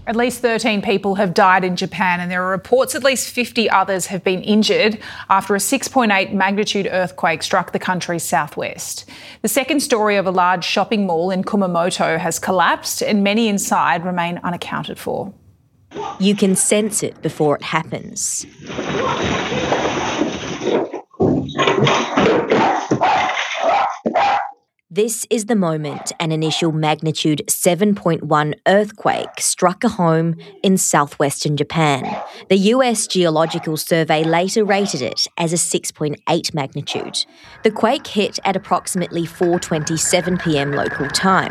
At least 13 people have died in Japan, and there are reports at least 50 others have been injured after a 6.8 magnitude earthquake struck the country's southwest. The second story of a large shopping mall in Kumamoto has collapsed, and many inside remain unaccounted for. You can sense it before it happens. This is the moment an initial magnitude 7.1 earthquake struck a home in southwestern Japan. The US Geological Survey later rated it as a 6.8 magnitude. The quake hit at approximately 4:27 p.m. local time.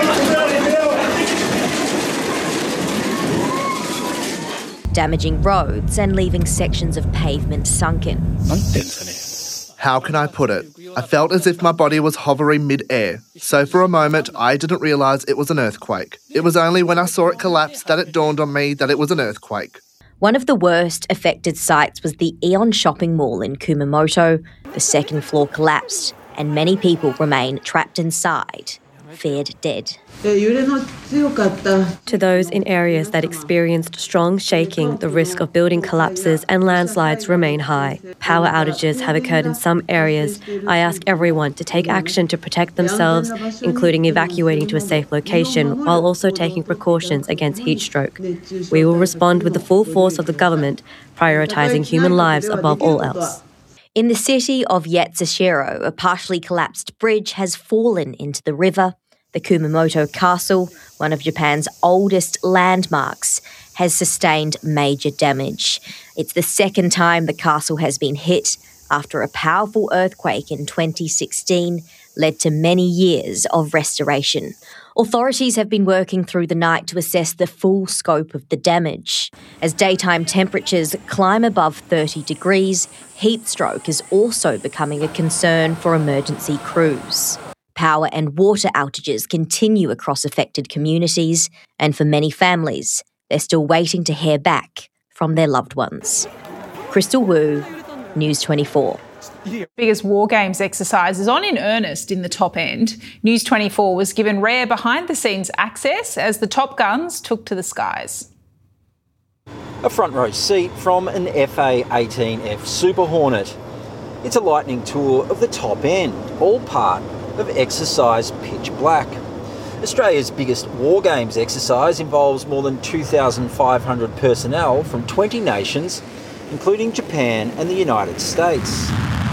Damaging roads and leaving sections of pavement sunken. How can I put it? I felt as if my body was hovering mid-air, so for a moment I didn't realise it was an earthquake. It was only when I saw it collapse that it dawned on me that it was an earthquake. One of the worst affected sites was the Aeon shopping mall in Kumamoto. The second floor collapsed and many people remain trapped inside, feared dead. To those in areas that experienced strong shaking, the risk of building collapses and landslides remain high. Power outages have occurred in some areas. I ask everyone to take action to protect themselves, including evacuating to a safe location, while also taking precautions against heat stroke. We will respond with the full force of the government, prioritising human lives above all else. In the city of Yatsushiro, a partially collapsed bridge has fallen into the river. The Kumamoto Castle, one of Japan's oldest landmarks, has sustained major damage. It's the second time the castle has been hit after a powerful earthquake in 2016 led to many years of restoration. Authorities have been working through the night to assess the full scope of the damage. As daytime temperatures climb above 30 degrees, heat stroke is also becoming a concern for emergency crews. Power and water outages continue across affected communities, and for many families, they're still waiting to hear back from their loved ones. Crystal Wu, News 24. Biggest war games exercise is on in earnest in the top end. News 24 was given rare behind-the-scenes access as the Top Guns took to the skies. A front row seat from an FA-18F Super Hornet. It's a lightning tour of the top end, all part of exercise Pitch Black. Australia's biggest war games exercise involves more than 2,500 personnel from 20 nations, including Japan and the United States.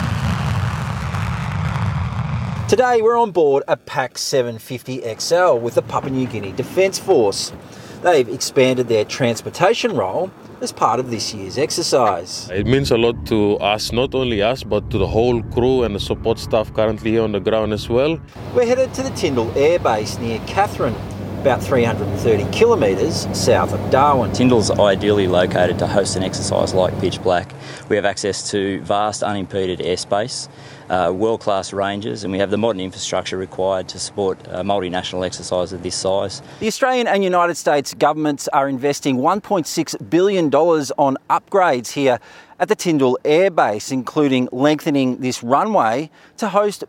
Today we're on board a PAC 750 XL with the Papua New Guinea Defence Force. They've expanded their transportation role as part of this year's exercise. It means a lot to us, not only us, but to the whole crew and the support staff currently here on the ground as well. We're headed to the Tyndall Air Base near Katherine, about 330 kilometres south of Darwin. Tyndall's ideally located to host an exercise like Pitch Black. We have access to vast unimpeded airspace, world-class ranges, and we have the modern infrastructure required to support a multinational exercise of this size. The Australian and United States governments are investing $1.6 billion on upgrades here at the Tyndall Air Base, including lengthening this runway to host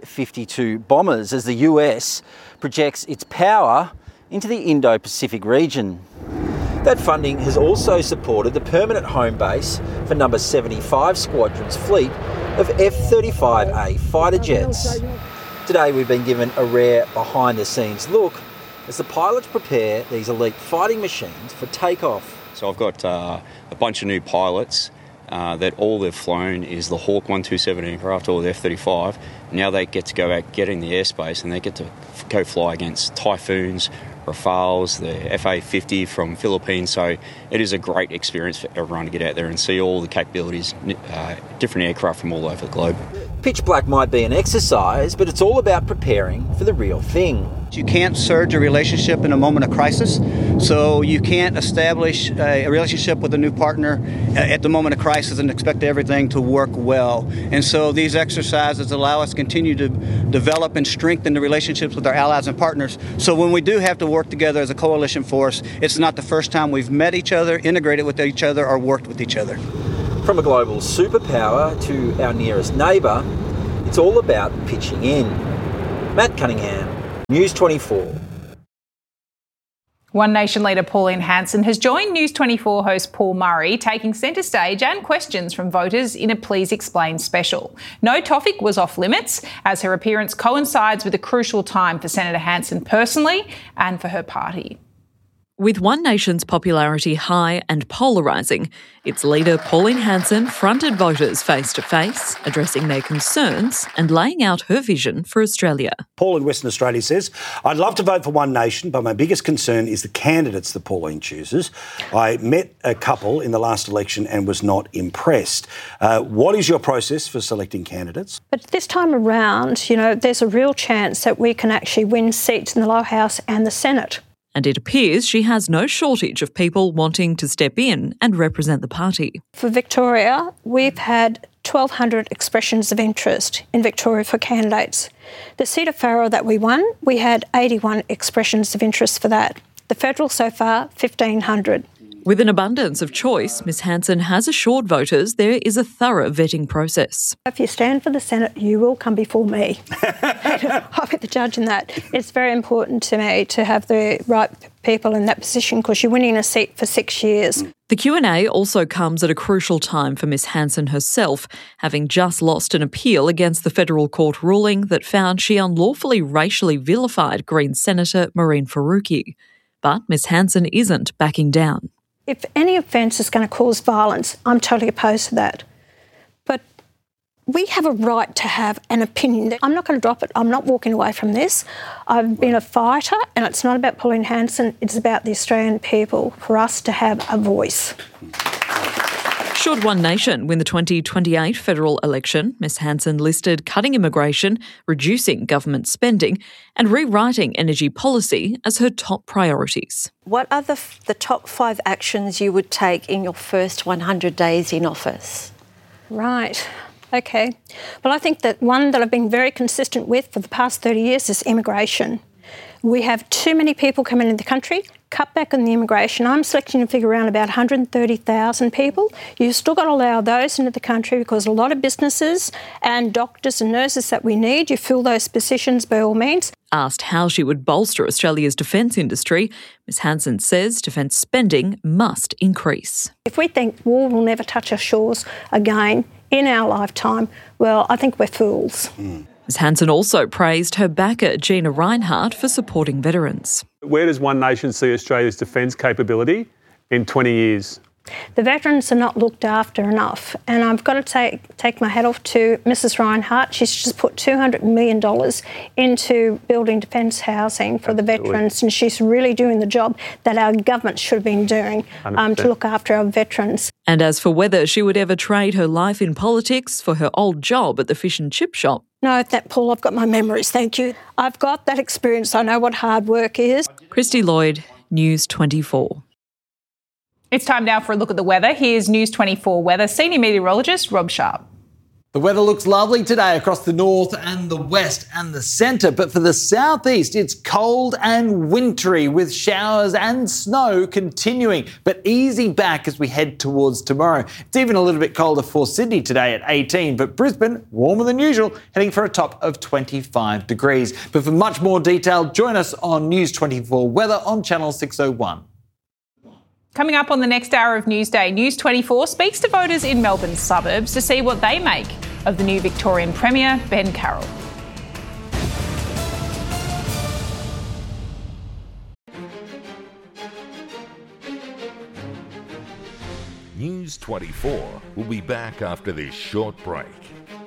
B-52 bombers as the US projects its power into the Indo-Pacific region. That funding has also supported the permanent home base for No. 75 Squadron's fleet of F-35A fighter jets. Today we've been given a rare behind-the-scenes look as the pilots prepare these elite fighting machines for takeoff. So I've got a bunch of new pilots that all they've flown is the Hawk 127 aircraft or the F-35. Now they get to go out, get in the airspace, and they get to go fly against Typhoons, Rafales, the FA-50 from Philippines. So it is a great experience for everyone to get out there and see all the capabilities, different aircraft from all over the globe. Pitch Black might be an exercise, but it's all about preparing for the real thing. You can't surge a relationship in a moment of crisis, so you can't establish a relationship with a new partner at the moment of crisis and expect everything to work well. And so these exercises allow us to continue to develop and strengthen the relationships with our allies and partners. So when we do have to work together as a coalition force, it's not the first time we've met each other, integrated with each other, or worked with each other. From a global superpower to our nearest neighbour, it's all about pitching in. Matt Cunningham, News 24. One Nation leader Pauline Hanson has joined News 24 host Paul Murray, taking centre stage and questions from voters in a Please Explain special. No topic was off limits, as her appearance coincides with a crucial time for Senator Hanson personally and for her party. With One Nation's popularity high and polarising, its leader Pauline Hanson fronted voters face-to-face, addressing their concerns and laying out her vision for Australia. Paul in Western Australia says, I'd love to vote for One Nation, but my biggest concern is the candidates that Pauline chooses. I met a couple in the last election and was not impressed. What is your process for selecting candidates? But this time around, there's a real chance that we can actually win seats in the lower house and the Senate. And it appears she has no shortage of people wanting to step in and represent the party. For Victoria, we've had 1,200 expressions of interest in Victoria for candidates. The seat of Farrell that we won, we had 81 expressions of interest for that. The federal so far, 1,500. With an abundance of choice, Ms Hanson has assured voters there is a thorough vetting process. If you stand for the Senate, you will come before me. I'll be the judge in that. It's very important to me to have the right people in that position because you're winning a seat for 6 years. The Q&A also comes at a crucial time for Ms Hanson herself, having just lost an appeal against the federal court ruling that found she unlawfully racially vilified Greens Senator Mehreen Faruqi. But Ms Hanson isn't backing down. If any offence is going to cause violence, I'm totally opposed to that. But we have a right to have an opinion. I'm not going to drop it. I'm not walking away from this. I've been a fighter, and it's not about Pauline Hanson. It's about the Australian people, for us to have a voice. Should One Nation win the 2028 federal election, Ms Hanson listed cutting immigration, reducing government spending and rewriting energy policy as her top priorities. What are the top 5 actions you would take in your first 100 days in office? Right. Okay. Well, I think that one that I've been very consistent with for the past 30 years is immigration. We have too many people coming into the country. Cut back on the immigration. I'm selecting a figure around about 130,000 people. You've still got to allow those into the country because a lot of businesses and doctors and nurses that we need, you fill those positions by all means. Asked how she would bolster Australia's defence industry, Ms Hanson says defence spending must increase. If we think war will never touch our shores again in our lifetime, well, I think we're fools. Ms Hanson also praised her backer, Gina Rinehart, for supporting veterans. Where does One Nation see Australia's defence capability in 20 years? The veterans are not looked after enough, and I've got to take my hat off to Mrs Rinehart. She's just put $200 million into building defence housing for the veterans, and she's really doing the job that our government should have been doing to look after our veterans. And as for whether she would ever trade her life in politics for her old job at the fish and chip shop, no, Paul, I've got my memories, thank you. I've got that experience. I know what hard work is. Christy Lloyd, News 24. It's time now for a look at the weather. Here's News 24 weather senior meteorologist Rob Sharp. The weather looks lovely today across the north and the west and the centre, but for the southeast it's cold and wintry with showers and snow continuing, but easy back as we head towards tomorrow. It's even a little bit colder for Sydney today at 18, but Brisbane warmer than usual, heading for a top of 25 degrees. But for much more detail, join us on News 24 weather on Channel 601. Coming up on the next hour of Newsday, News 24 speaks to voters in Melbourne's suburbs to see what they make of the new Victorian Premier, Ben Carroll. News 24 will be back after this short break.